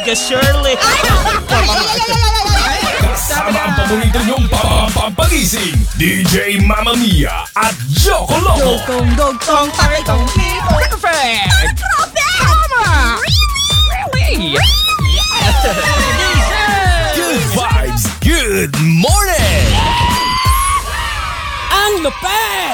Shirley. Kasama ang paborito niyong pampagising, DJ Mamma Mia at Joko Loco. Dugtong, taritong, people. Perfect. Tama. Really? Good vibes, good morning. Ang lupet.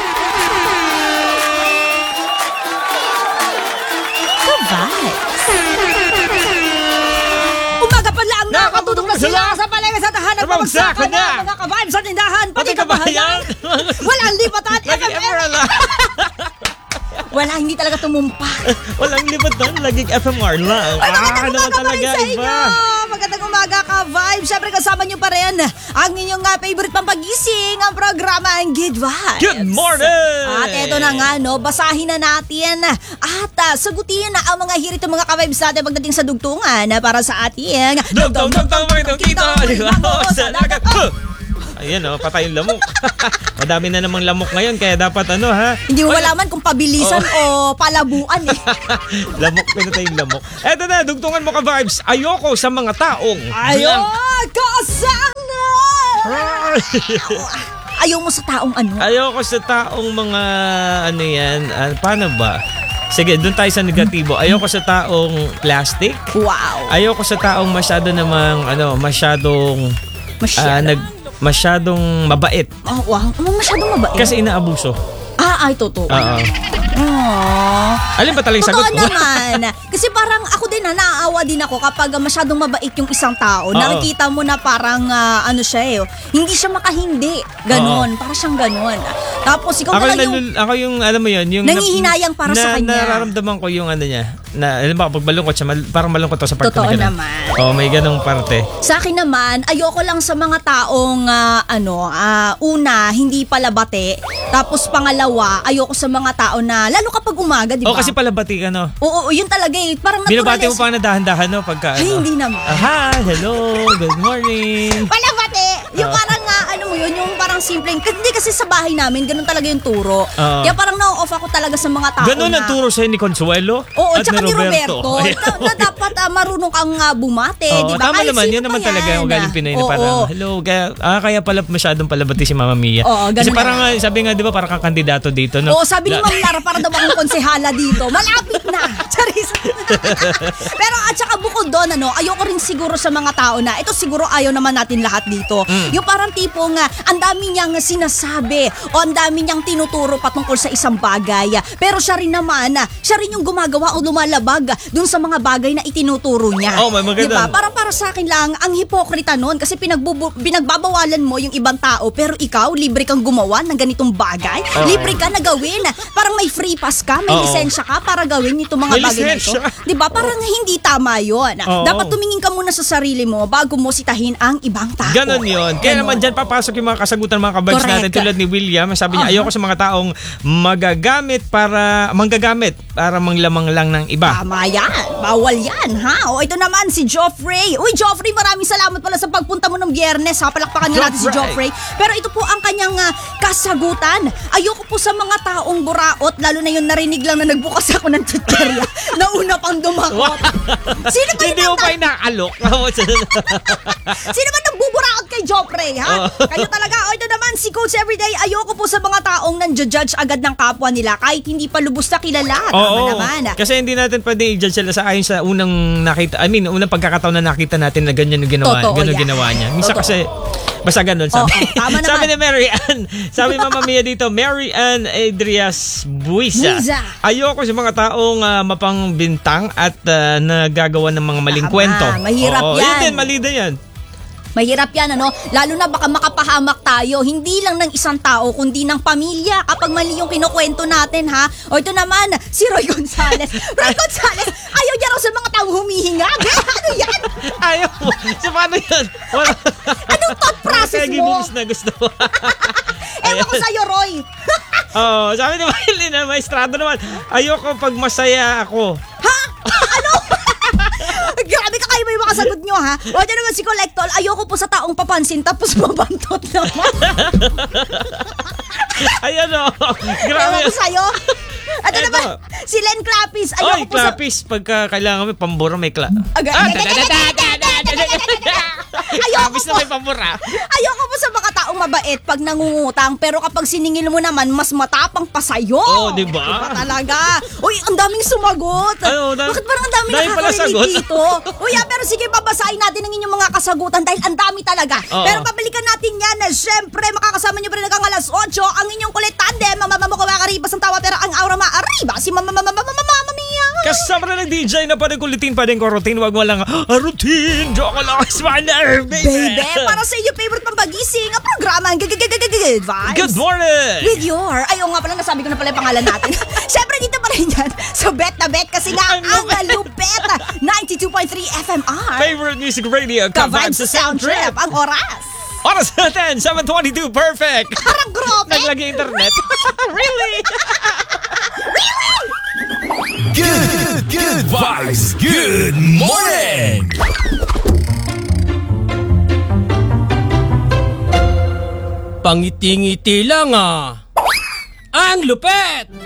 Umaga pa lang nakatudong na sila sa palengke sa tahanan. Pabagsakan na mga kabayan sa tindahan, pati kabahayan. Walang lipatan, FMR. Wala, hindi talaga tumumpa. Walang lipatan, laging FMR lang. Magandang umaga pa rin sa inyo. Magandang umaga ka, Vibe. Siyempre kasama nyo pa rin ang inyong favorite pampagising, ang programa ang Good Vibes. Good morning! At eto na nga, no, basahin na natin at sagutin ang mga hirit ng mga ka-vibes natin pagdating sa dugtungan para sa ating Dugtong, kito. Sa dagat. Ayan patay yung lamok. Madami na namang lamok ngayon kaya dapat Hindi mo malaman kung pabilisan o palabuan Lamok, pinatay yung lamok. Eto na, dugtungan mo ka vibes. Ayoko sa mga taong Ayoko sana! Ayaw mo sa taong ano? Ayoko sa taong mga paano ba? Sige, doon tayo sa negatibo. Ayoko sa taong plastic. Wow. Ayoko sa taong masyado namang masyadong mabait. Oh, wow. Masyadong mabait. Kasi inaabuso. Ay, totoo. Oo. Alin ba talagang sagot totoo mo? naman. Kasi parang ako din naaawa din ako kapag masyadong mabait yung isang tao. Nakikita mo na parang hindi siya makahindi. Ganon. Para siyang ganon. Tapos ikaw na lang yung... Ako yung, alam mo yun, yung... Nangihinayang para sa kanya. Nararamdaman ko yung niya. Alam ba, pag malungkot siya, parang malungkot to sa part totoo na naman. May ganong parte. Sa akin naman, ayoko lang sa mga taong, una, hindi palabate. Tapos pangalawa, ayoko sa mga tao na, lalo kapag umaga, di ba? Kasi palabati ka, no? Oo, yun talaga Parang binabati mo pa na dahan-dahan, no? Pagka, Ay, hindi naman. Hi, hello, good morning. Palabate! Yung parang yung parang simpleng, hindi kasi sa bahay namin, ganun talaga yung turo. Kaya parang na-off ako talaga sa mga tao ganun ang turo sa'yo ni Consuelo? Oo, at tsaka ni Roberto. na dapat marunong kang bumate, di ba? Tama naman, yun naman talaga yung galing Pinoy na parang, hello, kaya pala masyadong palabati si Mama Mia. Kasi parang, sabi nga, di ba, parang kang kandidato dito, no? Oo, sabi ni Ma'am Lara, para daw akong konsehala dito. Malapit na! Charis! Pero at saka bukod doon, ayoko rin siguro sa mga tao na, ito siguro ayaw naman natin lahat dito. Yung parang tipong, ang dami niyang sinasabi o ang dami niyang tinuturo patungkol sa isang bagay. Pero siya rin yung gumagawa o lumalabag dun sa mga bagay na itinuturo niya. May maganda. Diba? Parang para sa akin lang, ang hipokrita nun kasi pinagbabawalan mo yung ibang tao pero ikaw, libre kang gumawa ng ganitong bagay. Libre ka na gawin. Parang may free pass ka, may lisensya ka para gawin itong mga bagay na ito. Diba? Parang hindi tama yun. Dapat tumingin ka muna sa sarili mo bago mo sitahin ang ibang tao. Ganon yun. Kaya naman dyan papasok yung mga kasagutan ng mga kabags natin tulad ni William. Sabi niya, ayoko sa mga taong manggagamit para manglamang lang ng iba. Tama yan. Bawal yan, ha? O ito naman si Joffrey. Uy, Joffrey, maraming salamat pala sa pagpunta mo ng Biyernes, ha? Palakpakan nga natin si Joffrey. Pero ito po ang kanyang kasagutan. Ayoko po sa mga taong buraot, lalo na yung narinig lang na nagbukas ako ng tutorya na una pang dumakot. Sino ba hindi mo pa inaalok? Sino ba nagbuburaot kay Joffrey, ha? Kayo talaga. O ito naman si Coach Everyday. Ayoko po sa mga taong nanjudge agad ng kapwa nila kahit hindi pa lubos na kilala. Tama naman. Kasi hindi natin pwede i-judge sila sa ayon sa unang unang pagkakataon na nakita natin na ganyan yung ginawa niya. Minsan kasi basta ganun sabi. Sabi ni Mary Ann. Sabi Mama Mia dito, Mary Ann Adrias Buisa. Ayoko sa mga taong mapangbintang at nagagawa ng mga maling kwento. Mahirap yan. Yun din, mali din yan. Mahirap yan, Lalo na baka makapahamak tayo, hindi lang ng isang tao, kundi ng pamilya kapag mali yung kinukwento natin, ha? O ito naman, si Roy Gonzales. Roy Gonzales, ayaw niya raw sa mga taong humihinga. Ano yan? Ayaw mo. So, paano yan? Anong thought process mo? Kaya na gusto mo. Ewan ko sa'yo, Roy. Sabi ni Maylin, maestrado naman, ayoko pag masaya ako. Ha? Ano? Grabe ka kayo may makasagot nyo, ha? O dyan naman si Collectol, ayoko po sa taong papansin tapos mabantot naman. Ayan o. Grabe. Ewan ko sa'yo. At ano Eto. naman, si Len Clapis. Ay, Clapis. Pagka kailangan may pambura, may Clapis na may pambura. Ayoko po sa mga taong mabait pag nangungutang, pero kapag siningil mo naman, mas matapang pa sa'yo. Oo, di ba? Diba talaga? Uy, ang daming sumagot. Bakit parang ang daming dami pala nakakarinig sagot? dito? Uy, pero sige, babasahin natin ang inyong mga kasagutan dahil ang dami talaga. Oo. Pero pabalikan natin yan na syempre, makakasama nyo pa rin hanggang alas 8 ang inyong kulit tandem. Mamamakaripas ang tawa pero ang aura maariba. Si Mama Mia. Kasama na ng DJ na pwedeng kulitin, pwedeng korotin. Huwag mo lang, routine. Joke lang, smaller, baby. Baby, para sa iyo favorite pampagising ang programa ang Good Vibes. Good morning. With your, ayaw nga pala, nasabi ko na pala yung pangalan natin. Siyempre dito pa rin yan. So bet na bet kasi nga ang lupet. 92.3 FMR. Favorite music radio, Ka-vibes sa sound trip. Ang oras. Oras natin, 7:22, perfect. Parang grope. Naglagay internet. Really? Good vibes. Good morning. Pangiti-ngiti lang ah. Ang lupet!